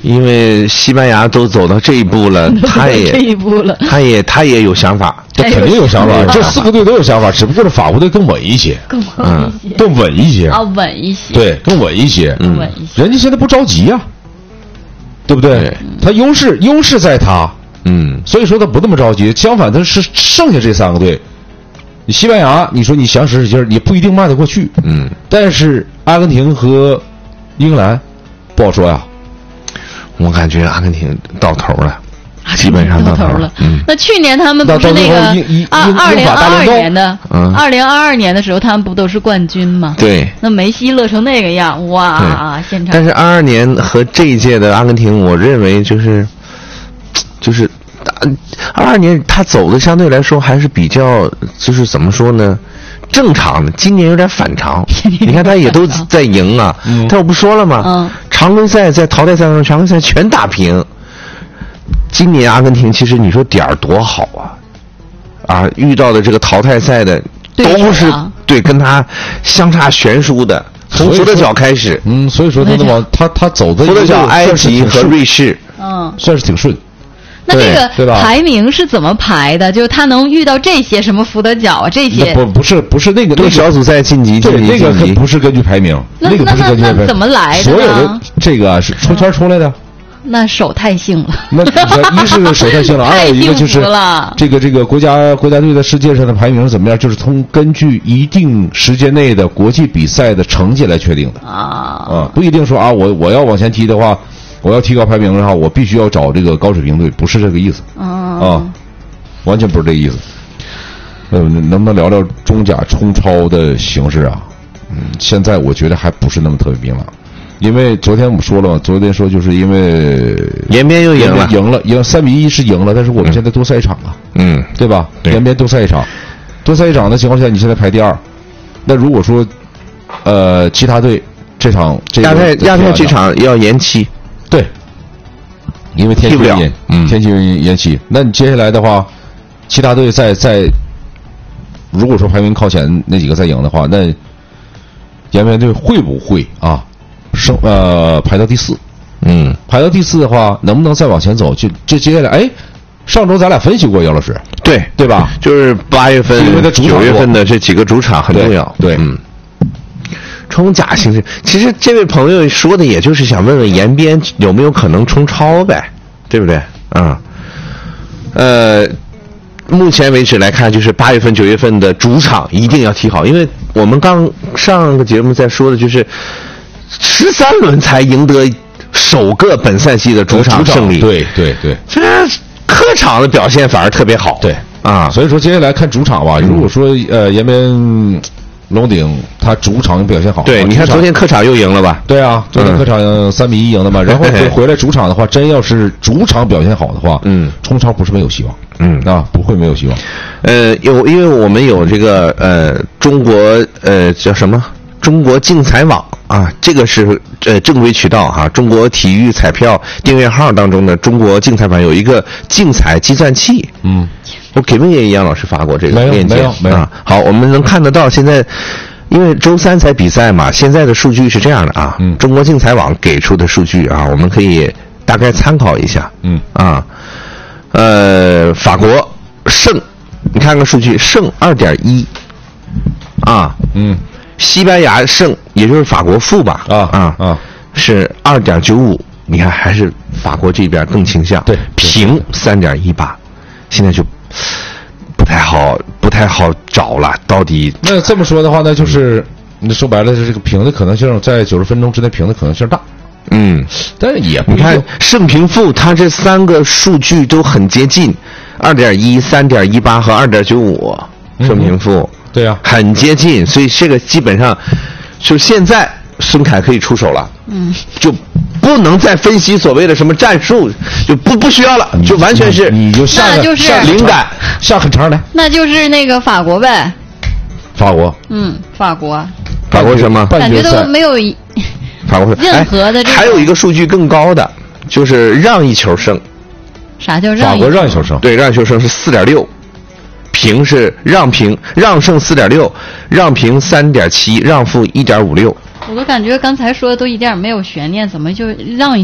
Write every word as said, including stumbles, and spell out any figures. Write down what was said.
因为西班牙都走到这一步了，他也这一步了， 他也他也有想法， 他肯定有想法。这四个队都有想法，只不过是法国队更稳一些， 更稳一些， 更稳一些啊，稳一些， 对，更稳一些， 更稳一些。 人家现在不着急呀、啊，对不对？对，他优势优势在他， 嗯， 所以说他不那么着急。相反，他是剩下这三个队，你西班牙，你说你想使使劲儿，也不一定迈得过去， 嗯， 但是阿根廷和英格兰不好说呀。 我感觉阿根廷到头了，基本上到头了。 嗯， 那去年他们不是那个二二零二二年的，二零二二年的时候，他们不都是冠军吗？ 对。 那梅西乐成那个样，哇！现场。 但是二二年和这一届的阿根廷，我认为就是就是二二年他走的相对来说还是比较，就是怎么说呢？正常的，今年有点反常。你看他也都在赢啊， 嗯、 但我不说了吗？ 嗯， 常规赛在淘汰赛当中，常规赛全打平。今年阿根廷其实你说点儿多好啊，啊，遇到的这个淘汰赛的都是 对,、啊、对跟他相差悬殊的，从佛得角开始， 嗯，所以说他往他他走的佛得角、埃及和瑞士， 嗯， 算是挺顺。 那这个排名是怎么排的？就是他能遇到这些什么福德角啊，这些不不是不是那个对小组赛晋级， 对那个不是根据排名， 那那个不是根据排名， 那怎么来的？ 所有的这个是抽签出来的。 那手太幸了。 那一是手太幸了，二有一个就是这个这个国家国家队在世界上的排名怎么样？就是从根据一定时间内的国际比赛的成绩来确定的啊啊，不一定说啊，我我要往前踢的话。我要提高排名的话，我必须要找这个高水平队，不是这个意思、 嗯、 啊，完全不是这个意思。呃，能不能聊聊中甲冲超的形势啊？嗯，现在我觉得还不是那么特别明朗，因为昨天我们说了嘛，昨天说就是因为延边又赢了， 赢了，赢三比一是赢了，但是我们现在多赛一场啊， 嗯， 对吧？ 对延边多赛一场，多赛一场的情况下，你现在排第二，那如果说呃其他队这场这亚太亚太这场要延期。 对，因为天气原因， 嗯， 天气原因延期。那你接下来的话，其他队再再，如果说排名靠前那几个再赢的话，那延边队会不会啊升呃排到第四？ 嗯， 排到第四的话，能不能再往前走？就就接下来，哎，上周咱俩分析过，姚老师， 对对吧？ 就是八月份、 因为他主九月份的这几个主场很重要， 对， 嗯。冲甲形势，其实这位朋友说的也就是想问问延边有没有可能冲超呗，对不对？嗯，呃，目前为止来看，就是八月份、九月份的主场一定要踢好，因为我们刚上个节目在说的就是十三轮才赢得首个本赛季的主场胜利， 对对对， 这客场的表现反而特别好， 对啊， 所以说接下来看主场吧，如果说呃延边。龙鼎他主场表现好， 对，你看昨天客场又赢了吧？ 对啊，昨天客场三比一赢的嘛。嗯、然后回来主场的话，真要是主场表现好的话， 嗯， 冲超不是没有希望， 嗯啊，不会没有希望。 呃，有因为我们有这个呃中国呃叫什么中国竞彩网啊，这个是呃正规渠道哈、啊，中国体育彩票订阅号当中的中国竞彩版有一个竞彩计算器， 嗯。 我给没给杨老师发过这个链接？ 没有，没有。 啊，好，我们能看得到。现在，因为周三才比赛嘛，现在的数据是这样的啊。 嗯。 中国竞彩网给出的数据啊，我们可以大概参考一下。 嗯。 啊，呃，法国胜，你看看数据，胜二点一。啊。 嗯。 西班牙胜，也就是法国负吧？ 啊啊啊， 是二点九五。你看，还是法国这边更倾向。 对。 平三点一八，现在就。不太好，不太好找了。到底那这么说的话，那就是那说白了，是这个平的可能性在九十分钟之内平的可能性大。 嗯， 但是也不你看胜平负，它这三个数据都很接近，二点一、三点一八和二点九五胜平负。 嗯、对啊， 很接近，所以这个基本上就现在孙凯可以出手了。 嗯， 就。不能再分析所谓的什么战术，就不不需要了，就完全是你就下个就是下灵感， 下很长来。 那就是那个法国呗。 法国。 嗯，法国。 法国什么？ 感觉都没有一。 法国任何的这还有一个数据更高的，就是让一球胜。 啥叫让？ 法国让一球胜。 对，让一球胜是四点六，平是让平，让胜四点六，让平三点七，让负一点五六。 我都感觉刚才说的都一点没有悬念，怎么就让一